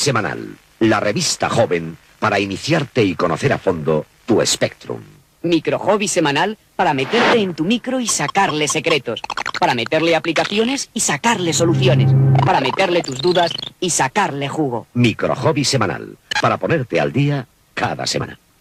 Semanal, la revista joven para iniciarte y conocer a fondo tu Spectrum. Micro hobby semanal para meterte en tu micro y sacarle secretos. Para meterle aplicaciones y sacarle soluciones. Para meterle tus dudas y sacarle jugo. Micro hobby semanal para ponerte al día cada semana.